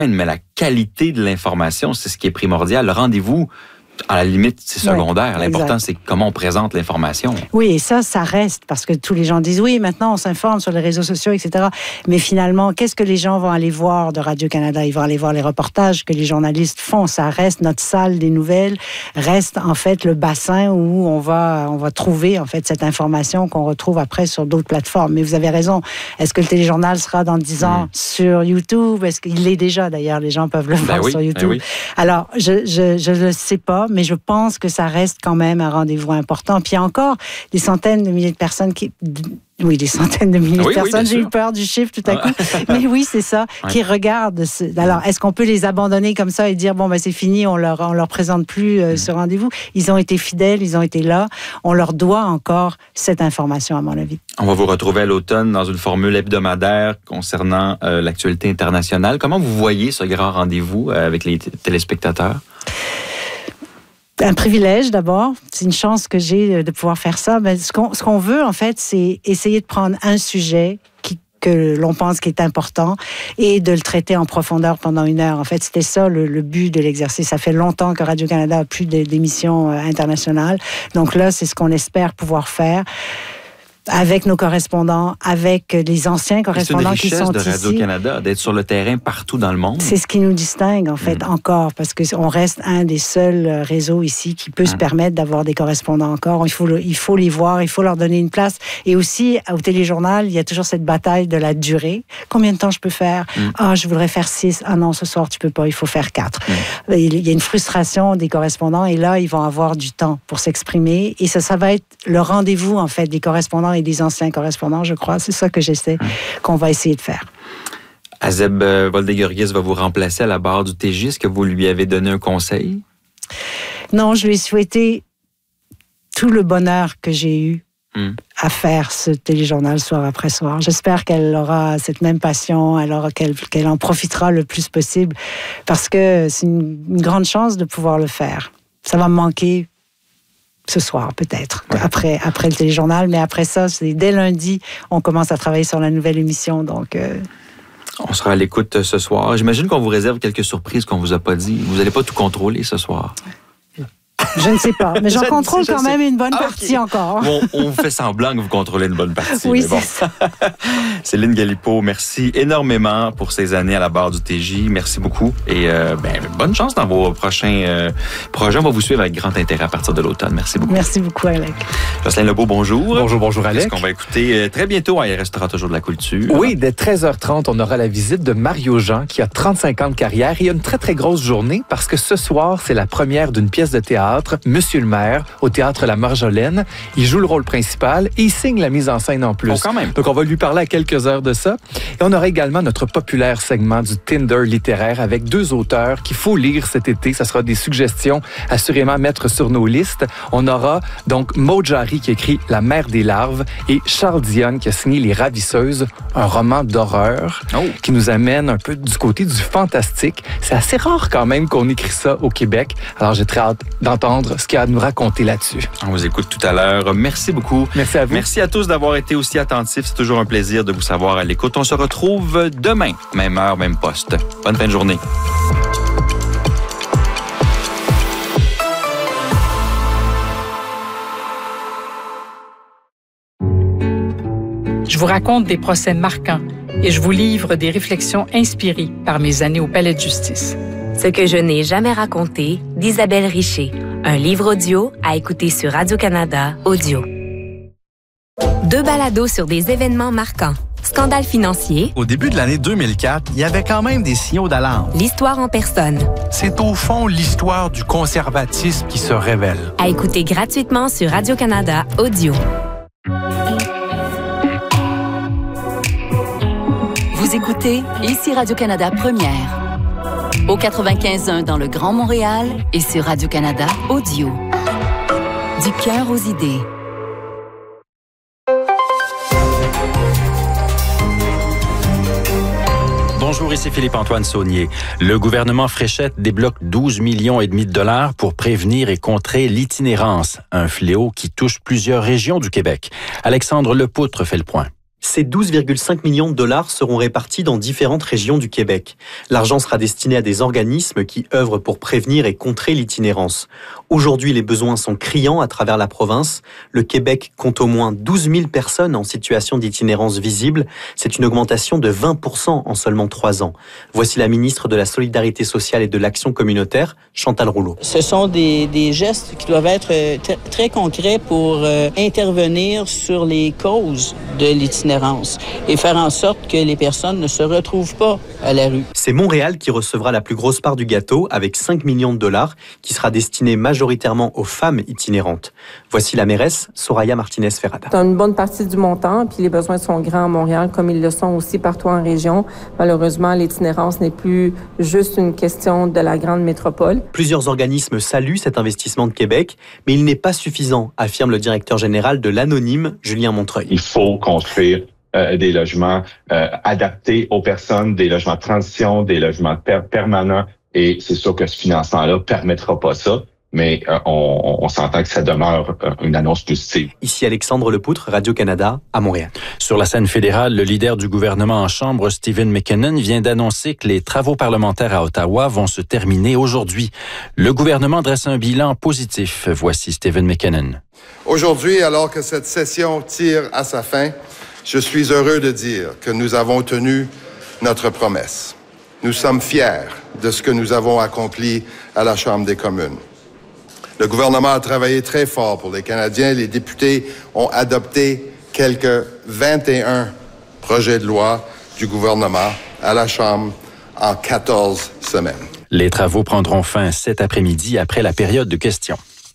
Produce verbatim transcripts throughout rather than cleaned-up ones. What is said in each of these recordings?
mais la qualité de l'information, c'est ce qui est primordial. Le rendez-vous, à la limite, c'est secondaire. Oui, l'important, c'est comment on présente l'information. Oui, et ça, ça reste, parce que tous les gens disent, oui, maintenant, on s'informe sur les réseaux sociaux, et cetera. Mais finalement, qu'est-ce que les gens vont aller voir de Radio-Canada? Ils vont aller voir les reportages que les journalistes font. Ça reste notre salle des nouvelles, reste, en fait, le bassin où on va, on va trouver, en fait, cette information qu'on retrouve après sur d'autres plateformes. Mais vous avez raison. Est-ce que le téléjournal sera dans dix ans mmh. sur YouTube? Est-ce qu'il l'est déjà, d'ailleurs? Les gens peuvent le voir ben oui, sur YouTube. Ben oui. Alors, je, je, je le sais pas, mais je pense que ça reste quand même un rendez-vous important. Puis il y a encore des centaines de milliers de personnes qui... Oui, des centaines de milliers oui, de personnes. Oui, j'ai sûr. eu peur du chiffre tout à coup. Mais oui, c'est ça, ouais. qui regardent. Ce... Alors, est-ce qu'on peut les abandonner comme ça et dire, bon, ben c'est fini, on leur, on leur présente plus euh, mm. ce rendez-vous? Ils ont été fidèles, ils ont été là. On leur doit encore cette information, à mon avis. On va vous retrouver à l'automne dans une formule hebdomadaire concernant euh, l'actualité internationale. Comment vous voyez ce grand rendez-vous euh, avec les t- téléspectateurs? Un privilège d'abord, c'est une chance que j'ai de pouvoir faire ça. Mais ce qu'on, ce qu'on veut en fait, c'est essayer de prendre un sujet qui, que l'on pense qui est important et de le traiter en profondeur pendant une heure. En fait, c'était ça le, le but de l'exercice. Ça fait longtemps que Radio-Canada a plus d'émissions internationales. Donc là, c'est ce qu'on espère pouvoir faire. Avec nos correspondants, avec les anciens correspondants qui sont ici. C'est une richesse de Radio-Canada, d'être sur le terrain partout dans le monde. C'est ce qui nous distingue, en fait, mmh. encore, parce qu'on reste un des seuls réseaux ici qui peut mmh. se permettre d'avoir des correspondants encore. Il faut, il faut les voir, il faut leur donner une place. Et aussi, au téléjournal, il y a toujours cette bataille de la durée. Combien de temps je peux faire? Mmh. Ah, je voudrais faire six. Ah non, ce soir, tu peux pas, il faut faire quatre. Mmh. Il y a une frustration des correspondants, et là, ils vont avoir du temps pour s'exprimer. Et ça, ça va être le rendez-vous, en fait, des correspondants et des anciens correspondants, je crois. C'est ça que j'essaie, mmh. qu'on va essayer de faire. Azeb euh, Woldegurgis va vous remplacer à la barre du T J. Est-ce que vous lui avez donné un conseil? Non, je lui ai souhaité tout le bonheur que j'ai eu mmh. à faire ce téléjournal soir après soir. J'espère qu'elle aura cette même passion, elle aura, qu'elle, qu'elle en profitera le plus possible, parce que c'est une, une grande chance de pouvoir le faire. Ça va me manquer ce soir, peut-être, ouais. après, après le téléjournal. Mais après ça, c'est dès lundi, on commence à travailler sur la nouvelle émission. Donc, euh... on sera à l'écoute ce soir. J'imagine qu'on vous réserve quelques surprises qu'on vous a pas dit. Vous n'allez pas tout contrôler ce soir. Je ne sais pas, mais j'en contrôle quand même une bonne ah, partie okay. encore. Bon, on fait semblant que vous contrôlez une bonne partie. Oui, mais bon. c'est ça. Céline Galipeau, merci énormément pour ces années à la barre du T J. Merci beaucoup. Et euh, ben, bonne chance dans vos prochains euh, projets. On va vous suivre avec grand intérêt à partir de l'automne. Merci beaucoup. Merci beaucoup, Alec. Jocelyn Lebeau, bonjour. Bonjour, bonjour, Alec. Ce qu'on va écouter très bientôt, il restera toujours de la culture. Oui, dès treize heures trente, on aura la visite de Mario Jean, qui a trente-cinq ans de carrière. Il y a une très, très grosse journée parce que ce soir, c'est la première d'une pièce de théâtre, Monsieur le maire, au Théâtre La Marjolaine. Il joue le rôle principal et il signe la mise en scène en plus. Bon, quand même. Donc, on va lui parler à quelques heures de ça. Et on aura également notre populaire segment du Tinder littéraire avec deux auteurs qu'il faut lire cet été. Ça sera des suggestions assurément à mettre sur nos listes. On aura donc Maud Jarry qui écrit La mère des larves et Charles Dionne qui a signé Les Ravisseuses, un roman d'horreur oh. qui nous amène un peu du côté du fantastique. C'est assez rare quand même qu'on écrit ça au Québec. Alors, j'ai très hâte d'entendre ce qu'il y a à nous raconter là-dessus. On vous écoute tout à l'heure. Merci beaucoup. Merci à vous. Merci à tous d'avoir été aussi attentifs. C'est toujours un plaisir de vous savoir à l'écoute. On se retrouve demain, même heure, même poste. Bonne fin de journée. Je vous raconte des procès marquants et je vous livre des réflexions inspirées par mes années au Palais de justice. Ce que je n'ai jamais raconté d'Isabelle Richer. Un livre audio à écouter sur Radio-Canada Audio. Deux balados sur des événements marquants. Scandale financier. Au début de l'année deux mille quatre, il y avait quand même des signaux d'alarme. L'histoire en personne. C'est au fond l'histoire du conservatisme qui se révèle. À écouter gratuitement sur Radio-Canada Audio. Vous écoutez ici Radio-Canada Première. Au quatre-vingt-quinze point un dans le Grand Montréal et sur Radio-Canada Audio. Du cœur aux idées. Bonjour, ici Philippe-Antoine Saunier. Le gouvernement Fréchette débloque douze millions et demi de dollars pour prévenir et contrer l'itinérance, un fléau qui touche plusieurs régions du Québec. Alexandre Lepoutre fait le point. Ces douze virgule cinq millions de dollars seront répartis dans différentes régions du Québec. L'argent sera destiné à des organismes qui œuvrent pour prévenir et contrer l'itinérance. Aujourd'hui, les besoins sont criants à travers la province. Le Québec compte au moins douze mille personnes en situation d'itinérance visible. C'est une augmentation de vingt pour cent en seulement trois ans. Voici la ministre de la Solidarité sociale et de l'Action communautaire, Chantal Rouleau. Ce sont des, des gestes qui doivent être t- très concrets pour euh, intervenir sur les causes de l'itinérance et faire en sorte que les personnes ne se retrouvent pas à la rue. C'est Montréal qui recevra la plus grosse part du gâteau avec cinq millions de dollars qui sera destiné majoritairement aux femmes itinérantes. Voici la mairesse, Soraya Martinez-Ferrada. C'est une bonne partie du montant, puis les besoins sont grands à Montréal comme ils le sont aussi partout en région. Malheureusement, l'itinérance n'est plus juste une question de la grande métropole. Plusieurs organismes saluent cet investissement de Québec, mais il n'est pas suffisant, affirme le directeur général de l'Anonyme, Julien Montreuil. Il faut construire euh, des logements euh, adaptés aux personnes, des logements de transition, des logements per- permanents, et c'est sûr que ce financement-là permettra pas ça. Mais euh, on, on s'entend que ça demeure euh, une annonce positive. Ici Alexandre Lepoutre, Radio-Canada, à Montréal. Sur la scène fédérale, le leader du gouvernement en chambre, Stephen McKinnon, vient d'annoncer que les travaux parlementaires à Ottawa vont se terminer aujourd'hui. Le gouvernement dresse un bilan positif. Voici Stephen McKinnon. Aujourd'hui, alors que cette session tire à sa fin, je suis heureux de dire que nous avons tenu notre promesse. Nous sommes fiers de ce que nous avons accompli à la Chambre des communes. Le gouvernement a travaillé très fort pour les Canadiens. Les députés ont adopté quelques vingt et un projets de loi du gouvernement à la Chambre en quatorze semaines. Les travaux prendront fin cet après-midi après la période de questions.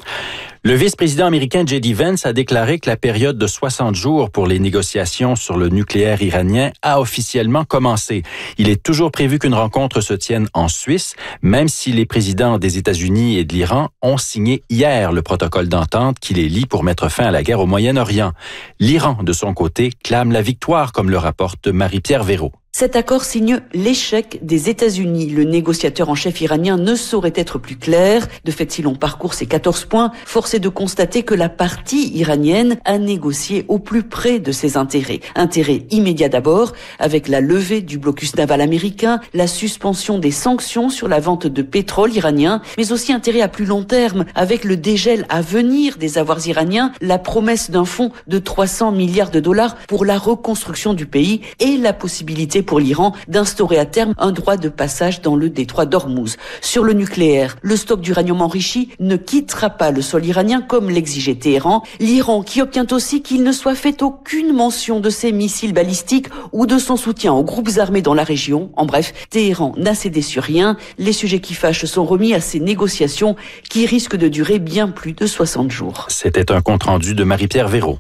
Le vice-président américain J D Vance a déclaré que la période de soixante jours pour les négociations sur le nucléaire iranien a officiellement commencé. Il est toujours prévu qu'une rencontre se tienne en Suisse, même si les présidents des États-Unis et de l'Iran ont signé hier le protocole d'entente qui les lie pour mettre fin à la guerre au Moyen-Orient. L'Iran, de son côté, clame la victoire, comme le rapporte Marie-Pierre Véraud. Cet accord signe l'échec des États-Unis. Le négociateur en chef iranien ne saurait être plus clair. De fait, si l'on parcourt ces quatorze points, force est de constater que la partie iranienne a négocié au plus près de ses intérêts. Intérêt immédiat d'abord, avec la levée du blocus naval américain, la suspension des sanctions sur la vente de pétrole iranien, mais aussi intérêt à plus long terme, avec le dégel à venir des avoirs iraniens, la promesse d'un fonds de trois cents milliards de dollars pour la reconstruction du pays et la possibilité pour l'Iran d'instaurer à terme un droit de passage dans le détroit d'Ormuz. Sur le nucléaire, le stock d'uranium enrichi ne quittera pas le sol iranien comme l'exigeait Téhéran. L'Iran qui obtient aussi qu'il ne soit fait aucune mention de ses missiles balistiques ou de son soutien aux groupes armés dans la région. En bref, Téhéran n'a cédé sur rien. Les sujets qui fâchent sont remis à ces négociations qui risquent de durer bien plus de soixante jours. C'était un compte-rendu de Marie-Pierre Véraud.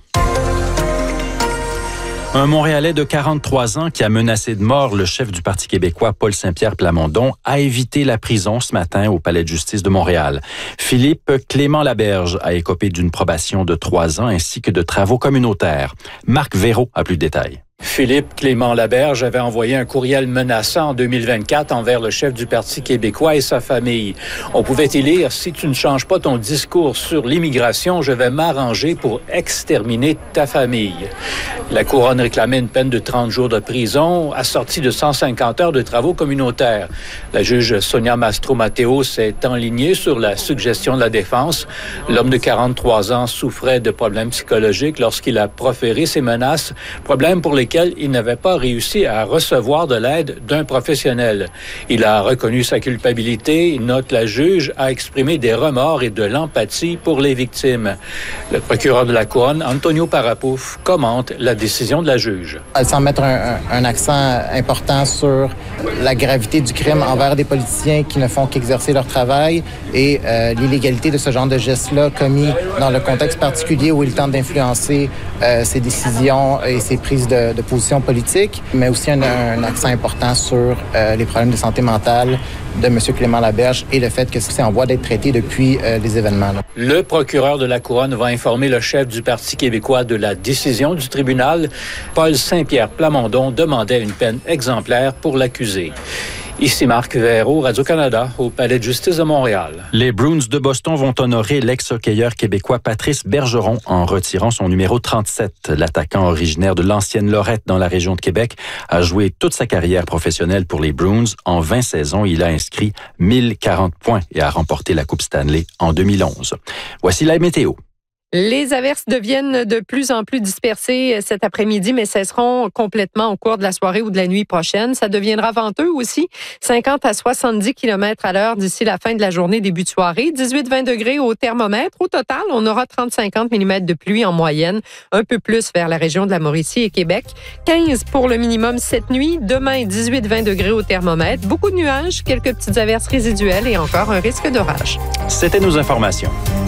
Un Montréalais de quarante-trois ans qui a menacé de mort le chef du Parti québécois, Paul Saint-Pierre Plamondon, a évité la prison ce matin au Palais de justice de Montréal. Philippe Clément-Laberge a écopé d'une probation de trois ans ainsi que de travaux communautaires. Marc Véraud a plus de détails. Philippe Clément-Laberge avait envoyé un courriel menaçant en deux mille vingt-quatre envers le chef du Parti québécois et sa famille. On pouvait y lire « Si tu ne changes pas ton discours sur l'immigration, je vais m'arranger pour exterminer ta famille ». La Couronne réclamait une peine de trente jours de prison, assortie de cent cinquante heures de travaux communautaires. La juge Sonia Mastro-Matteo s'est enlignée sur la suggestion de la défense. L'homme de quarante-trois ans souffrait de problèmes psychologiques lorsqu'il a proféré ces menaces, problèmes pour lesquels il n'avait pas réussi à recevoir de l'aide d'un professionnel. Il a reconnu sa culpabilité, note la juge, a exprimé des remords et de l'empathie pour les victimes. Le procureur de la Couronne, Antonio Parapouf, commente la décision de la juge. Elle semble mettre un, un, un accent important sur la gravité du crime envers des politiciens qui ne font qu'exercer leur travail et euh, l'illégalité de ce genre de gestes-là commis dans le contexte particulier où il tente d'influencer euh, ses décisions et ses prises de, de position politique, mais aussi un, un accent important sur euh, les problèmes de santé mentale de M. Clément-Laberge et le fait que c'est en voie d'être traité depuis euh, les événements. Là. Le procureur de la Couronne va informer le chef du Parti québécois de la décision du tribunal. Paul Saint-Pierre Plamondon demandait une peine exemplaire pour l'accusé. Ici Marc Véraud, Radio-Canada, au Palais de justice de Montréal. Les Bruins de Boston vont honorer l'ex-hockeyeur québécois Patrice Bergeron en retirant son numéro trente-sept. L'attaquant originaire de l'ancienne Lorette dans la région de Québec a joué toute sa carrière professionnelle pour les Bruins. En vingt saisons, il a inscrit mille quarante points et a remporté la Coupe Stanley en deux mille onze. Voici la météo. Les averses deviennent de plus en plus dispersées cet après-midi, mais cesseront complètement au cours de la soirée ou de la nuit prochaine. Ça deviendra venteux aussi, cinquante à soixante-dix kilomètres à l'heure d'ici la fin de la journée, début de soirée. dix-huit à vingt degrés au thermomètre. Au total, on aura trente à cinquante millimètres de pluie en moyenne, un peu plus vers la région de la Mauricie et Québec. quinze pour le minimum cette nuit. Demain, dix-huit à vingt degrés au thermomètre. Beaucoup de nuages, quelques petites averses résiduelles et encore un risque d'orage. C'était nos informations.